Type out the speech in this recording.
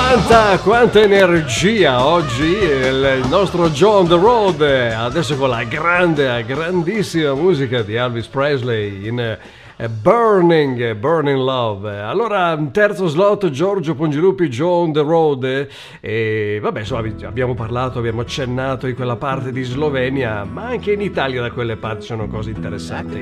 Quanta energia oggi il nostro Joe on the Road, adesso con la grandissima musica di Elvis Presley in Burning Love. Allora, terzo slot, Giorgio Pongilupi, Joe on the Road, e vabbè, insomma, abbiamo accennato di quella parte di Slovenia, ma anche in Italia da quelle parti sono cose interessanti.